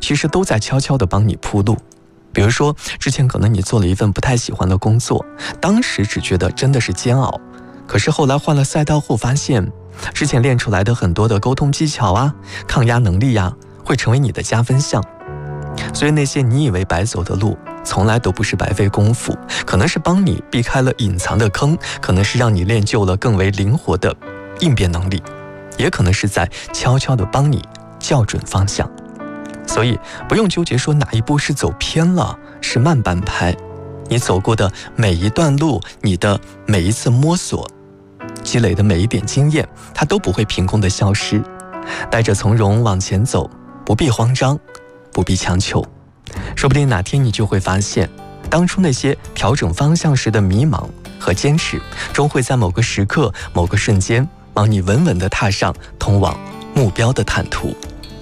其实都在悄悄地帮你铺路。比如说，之前可能你做了一份不太喜欢的工作，当时只觉得真的是煎熬，可是后来换了赛道后发现，之前练出来的很多的沟通技巧啊、抗压能力啊，会成为你的加分项。所以那些你以为白走的路，从来都不是白费功夫，可能是帮你避开了隐藏的坑，可能是让你练就了更为灵活的应变能力，也可能是在悄悄地帮你校准方向。所以不用纠结说哪一步是走偏了，是慢半拍。你走过的每一段路，你的每一次摸索，积累的每一点经验，它都不会凭空的消失。带着从容往前走，不必慌张，不必强求。说不定哪天你就会发现，当初那些调整方向时的迷茫和坚持，终会在某个时刻、某个瞬间，帮你稳稳地踏上通往目标的坦途。